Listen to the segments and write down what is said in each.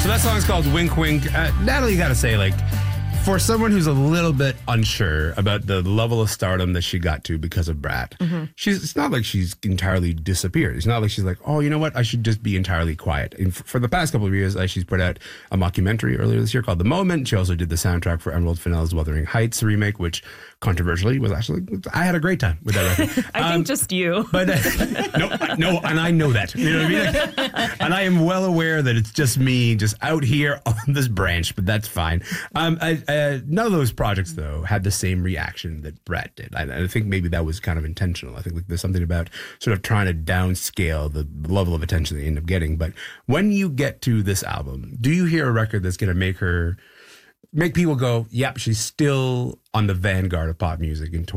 So that song's called Wink Wink. Natalie, you got to say, like, for someone who's a little bit unsure about the level of stardom that she got to because of Brat, it's not like she's entirely disappeared. It's not like she's like, oh, you know what? I should just be entirely quiet. And for the past couple of years, she's put out a mockumentary earlier this year called The Moment. She also did the soundtrack for Emerald Fennell's Wuthering Heights remake, which controversially was actually, I had a great time with that record. I think just you. But no, and I know that. You know what I mean? Like, and I am well aware that it's just me just out here on this branch, but that's fine. None of those projects, though, had the same reaction that Brat did. I think maybe that was kind of intentional. I think like, there's something about sort of trying to downscale the level of attention they end up getting. But when you get to this album, do you hear a record that's going to make people go, yep, she's still on the vanguard of pop music in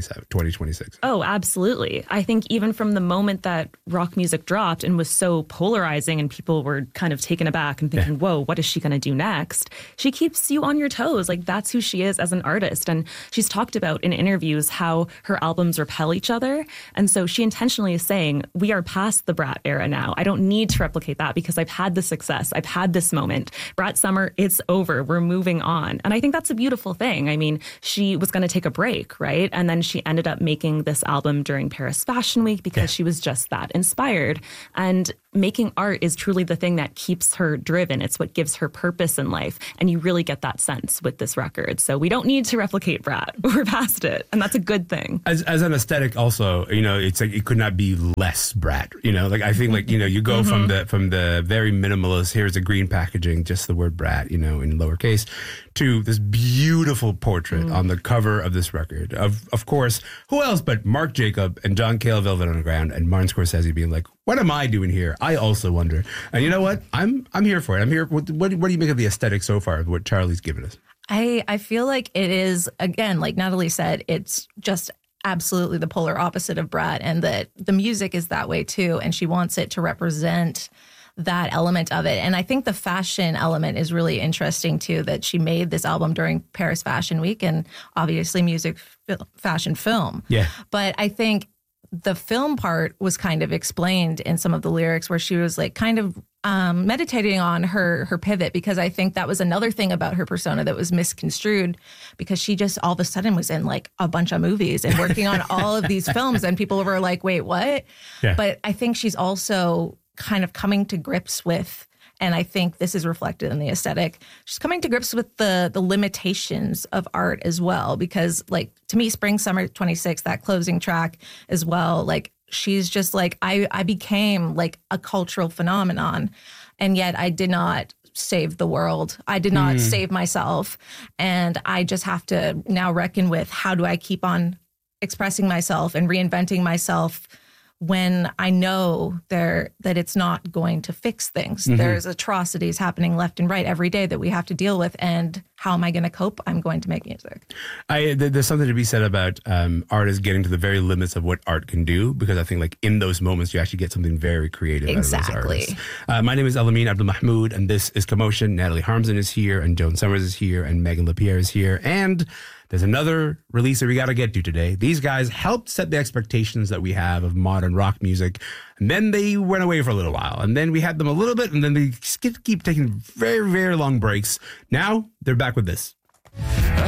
2026? Oh, absolutely. I think even from the moment that rock music dropped and was so polarizing and people were kind of taken aback and thinking, whoa, what is she going to do next? She keeps you on your toes. Like, that's who she is as an artist. And she's talked about in interviews how her albums repel each other. And so she intentionally is saying, we are past the Brat era now. I don't need to replicate that because I've had the success. I've had this moment. Brat Summer, it's over. We're moving on. And I think that's a beautiful thing. I mean, she was going to take a break, right? And then she ended up making this album during Paris Fashion Week because she was just that inspired. And making art is truly the thing that keeps her driven. It's what gives her purpose in life. And you really get that sense with this record. So we don't need to replicate Brat. We're past it. And that's a good thing. As an aesthetic also, you know, it's like it could not be less Brat. You know, like I think like, you know, you go from the very minimalist, here's a green packaging, just the word Brat, you know, in lowercase, to this beautiful portrait on the cover of this record. Of course, who else but Marc Jacob and John Cale, Velvet Underground, and Martin Scorsese being like, what am I doing here? I also wonder. And you know what? I'm here for it. I'm here. What do you make of the aesthetic so far of what Charlie's given us? I feel like it is, again, like Natalie said, it's just absolutely the polar opposite of Brat, and that the music is that way too. And she wants it to represent that element of it. And I think the fashion element is really interesting too, that she made this album during Paris Fashion Week and obviously music, fashion, film. Yeah. But I think the film part was kind of explained in some of the lyrics where she was like kind of meditating on her pivot, because I think that was another thing about her persona that was misconstrued, because she just all of a sudden was in like a bunch of movies and working on all of these films, and people were like, wait, what? Yeah. But I think she's also kind of coming to grips with, and I think this is reflected in the aesthetic, she's coming to grips with the limitations of art as well. Because like, to me, Spring Summer 26, that closing track as well, like she's just like, I became like a cultural phenomenon, and yet I did not save the world. I did not save myself. And I just have to now reckon with, how do I keep on expressing myself and reinventing myself when I know that it's not going to fix things. There's atrocities happening left and right every day that we have to deal with. And how am I going to cope? I'm going to make music. There's something to be said about artists getting to the very limits of what art can do, because I think like in those moments, you actually get something very creative out of those artists. My name is Elamin Abdelmahmoud, and this is Commotion. Natalie Harmsen is here, and Joan Summers is here, and Megan LaPierre is here. And there's another release that we got to get to today. These guys helped set the expectations that we have of modern rock music. And then they went away for a little while. And then we had them a little bit. And then they keep taking very, very long breaks. Now they're back with this.